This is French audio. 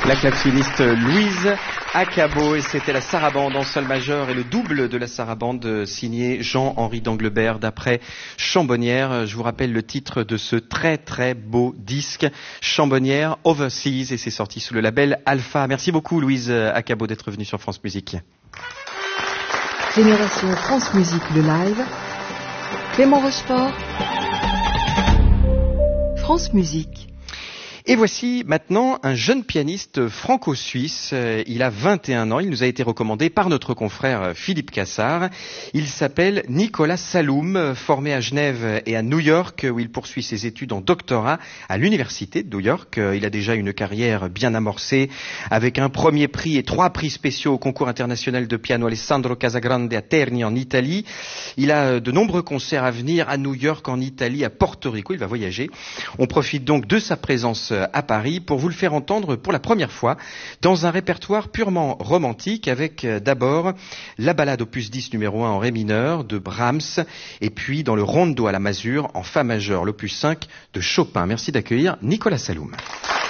La claveciniste Louise Acabo, et c'était la sarabande en sol majeur et le double de la sarabande signé Jean-Henri d'Anglebert d'après Chambonnière. Je vous rappelle le titre de ce très très beau disque, Chambonnière Overseas, et c'est sorti sous le label Alpha. Merci beaucoup Louise Acabo d'être venue sur France Musique. Génération France Musique, le live. Clément Rochefort. France Musique. Et voici maintenant un jeune pianiste franco-suisse. Il a 21 ans. Il nous a été recommandé par notre confrère Philippe Cassard. Il s'appelle Nicolas Saloum, formé à Genève et à New York, où il poursuit ses études en doctorat à l'université de New York. Il a déjà une carrière bien amorcée, avec un premier prix et 3 prix spéciaux au concours international de piano Alessandro Casagrande à Terni en Italie. Il a de nombreux concerts à venir à New York, en Italie, à Porto Rico. Il va voyager. On profite donc de sa présence à Paris pour vous le faire entendre pour la première fois dans un répertoire purement romantique, avec d'abord la ballade opus 10 numéro 1 en ré mineur de Brahms, et puis dans le rondo à la masure en fa majeur l'opus 5 de Chopin. Merci d'accueillir Nicolas Saloum.